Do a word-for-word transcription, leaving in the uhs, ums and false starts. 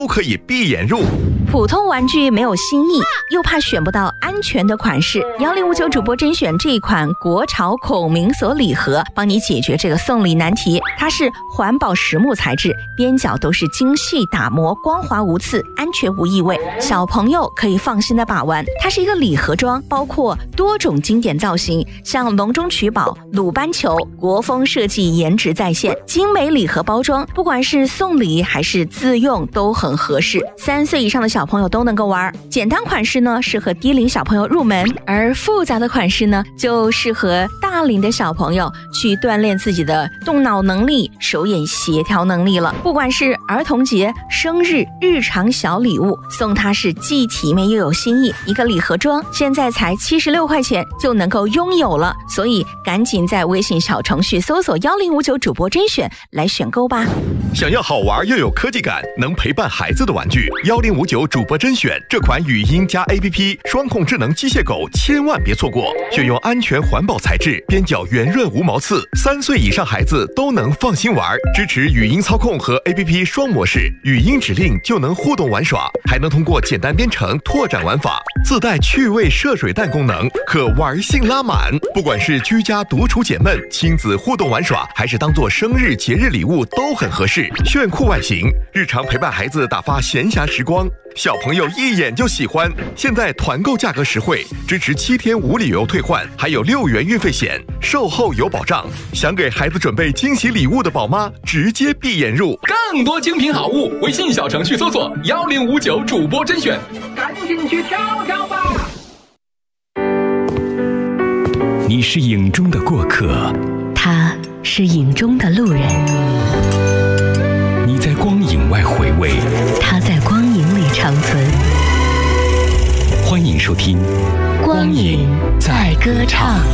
都可以闭眼入。 普通玩具没有新意，又怕选不到安全的款式，幺零五九主播甄选这一款国潮孔明锁礼盒，帮你解决这个送礼难题。它是环保实木材质，边角都是精细打磨，光滑无刺，安全无异味，小朋友可以放心的把玩。它是一个礼盒装，包括多种经典造型，像笼中取宝、鲁班球，国风设计，颜值在线，精美礼盒包装，不管是送礼还是自用都很合适，三岁以上的小朋友都能够玩。简单款式呢适合低龄小朋友入门，而复杂的款式呢就适合大龄的小朋友去锻炼自己的动脑能力、手眼协调能力了。不管是儿童节、生日、日常小礼物，送它是既体面又有新意。一个礼盒装现在才七十六块钱就能够拥有了，所以赶紧在微信小程序搜索幺零五九主播甄选来选购吧。 想要好玩又有科技感，能陪伴孩子的玩具，幺零五九主播甄选这款语音加 A P P 双控智能机械狗千万别错过。选用安全环保材质，边角圆润无毛刺，三岁以上孩子都能放心玩。支持语音操控和 A P P 双模式，语音指令就能互动玩耍，还能通过简单编程拓展玩法，自带趣味射水弹功能，可玩性拉满。不管是居家独处解闷、亲子互动玩耍，还是当做生日节日礼物都很合适。炫酷外形，日常陪伴孩子打发闲暇时光，小朋友一眼就喜欢。现在团购价格实惠，支持七天无理由退换，还有六元运费险，售后有保障。想给孩子准备惊喜礼物的宝妈，直接闭眼入。 更多精品好物，微信小程序搜索幺零五九主播甄选，赶紧去挑挑吧。 你是影中的过客， 他是影中的路人。 你在光影外回味， 他在光影里长存。 欢迎收听光影在歌唱。